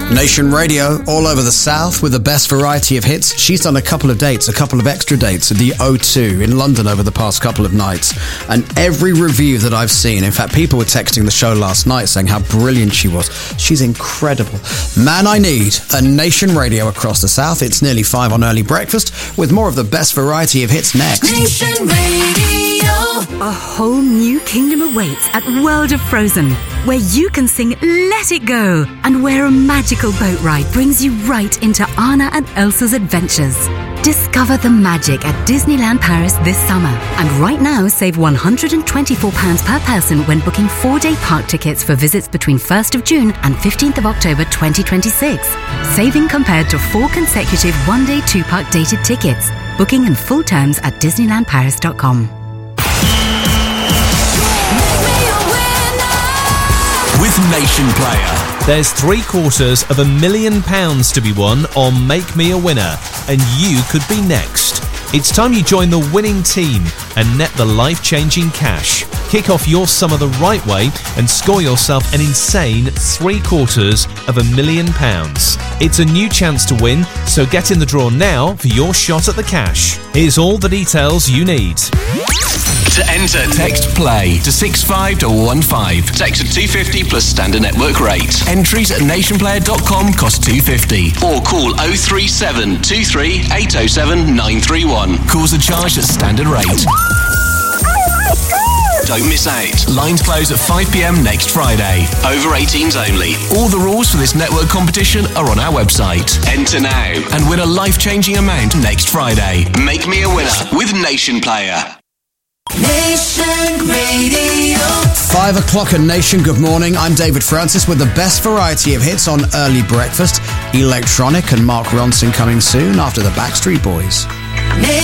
Nation Radio, all over the South with the best variety of hits. She's done a couple of dates, a couple of extra dates at the O2 in London over the past couple of nights. And every review that I've seen, in fact, people were texting the show last night saying how brilliant she was. She's incredible. Man, I need a Nation Radio across the South. It's nearly 5 on Early Breakfast with more of the best variety of hits next. Nation Radio. A whole new kingdom awaits at World of Frozen, where you can sing Let It Go, and where a magical boat ride brings you right into Anna and Elsa's adventures. Discover the magic at Disneyland Paris this summer. And right now, save £124 per person when booking 4-day park tickets for visits between 1st of June and 15th of October 2026. Saving compared to 4 consecutive 1-day 2-park dated tickets. Booking and full terms at DisneylandParis.com. With Nation Player. There's £750,000 to be won on Make Me a Winner, and you could be next. It's time you join the winning team and net the life-changing cash. Kick off your summer the right way and score yourself an insane £750,000. It's a new chance to win, so get in the draw now for your shot at the cash. Here's all the details you need. To enter, text PLAY to 65215. Text at 250 plus standard network rate. Entries at nationplayer.com cost £250. Or call 037 23 807 931. Calls are charged at standard rate. Don't miss out. Lines close at 5 p.m. next Friday. Over 18s only. All the rules for this network competition are on our website. Enter now and win a life-changing amount next Friday. Make me a winner with Nation Player. Nation Radio. 5 o'clock at Nation. Good morning. I'm David Francis with the best variety of hits on Early Breakfast. Electronic and Mark Ronson coming soon after the Backstreet Boys.